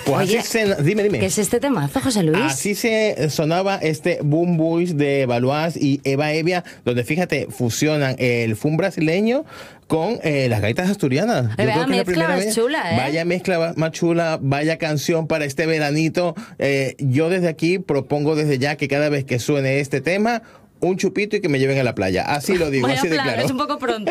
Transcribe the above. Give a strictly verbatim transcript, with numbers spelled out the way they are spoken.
Pues Oye, así se, dime, dime. ¿qué es este temazo, José Luis? Así se sonaba este Boom Boys de Valois y Eva Evia, donde fíjate, fusionan el funk brasileño con eh, las gaitas asturianas. Eh, Yo creo que es la mezcla primera más vez. chula, ¿eh? Vaya mezcla más chula, vaya canción para este veranito. Eh, yo desde aquí propongo desde ya que cada vez que suene este tema, un chupito y que me lleven a la playa. Así lo digo, Vaya así de plan, claro. es un poco pronto.